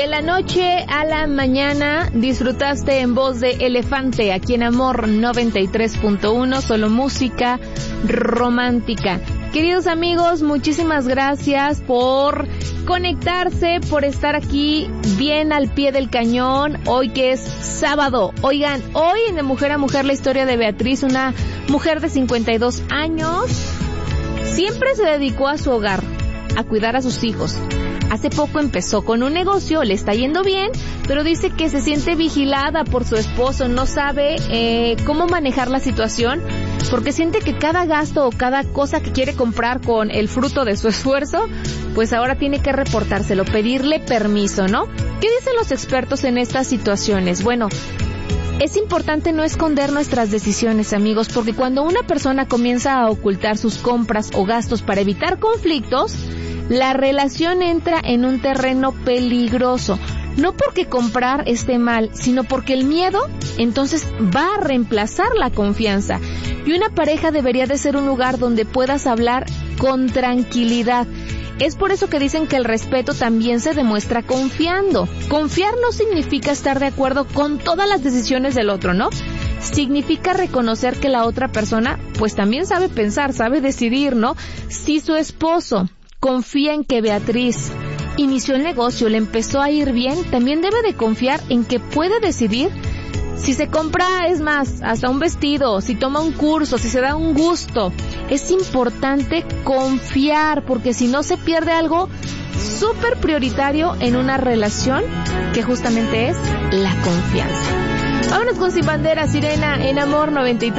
De la noche a la mañana disfrutaste en voz de Elefante, aquí en Amor 93.1, solo música romántica. Queridos amigos, muchísimas gracias por conectarse, por estar aquí bien al pie del cañón, hoy que es sábado. Oigan, hoy en De Mujer a Mujer la historia de Beatriz, una mujer de 52 años, siempre se dedicó a su hogar, a cuidar a sus hijos. Hace poco empezó con un negocio, le está yendo bien, pero dice que se siente vigilada por su esposo, no sabe cómo manejar la situación, porque siente que cada gasto o cada cosa que quiere comprar con el fruto de su esfuerzo, pues ahora tiene que reportárselo, pedirle permiso, ¿no? ¿Qué dicen los expertos en estas situaciones? Bueno, es importante no esconder nuestras decisiones, amigos, porque cuando una persona comienza a ocultar sus compras o gastos para evitar conflictos, la relación entra en un terreno peligroso. No porque comprar esté mal, sino porque el miedo entonces va a reemplazar la confianza. Y una pareja debería de ser un lugar donde puedas hablar con tranquilidad. Es por eso que dicen que el respeto también se demuestra confiando. Confiar no significa estar de acuerdo con todas las decisiones del otro, ¿no? Significa reconocer que la otra persona pues también sabe pensar, sabe decidir, ¿no? Si su esposo confía en que Beatriz inició el negocio, le empezó a ir bien, también debe de confiar en que puede decidir si se compra, es más, hasta un vestido, si toma un curso, si se da un gusto. Es importante confiar, porque si no se pierde algo súper prioritario en una relación, que justamente es la confianza. Vámonos con Sin Bandera, Sirena, en Amor 93.